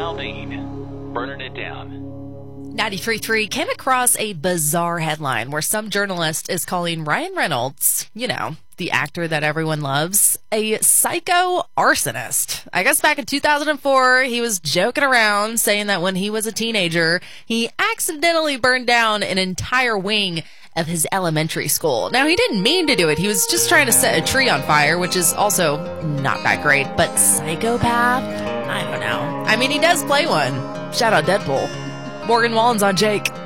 Aldean, burning it down. 93.3 came across a bizarre headline where some journalist is calling Ryan Reynolds, the actor that everyone loves, a psycho arsonist. I guess back in 2004, he was joking around saying that when he was a teenager, he accidentally burned down an entire wing of his elementary school. Now, he didn't mean to do it. He was just trying to set a tree on fire, which is also not that great. But psychopath? I don't know. I mean, he does play one. Shout out Deadpool. Morgan Wallen's on Jake.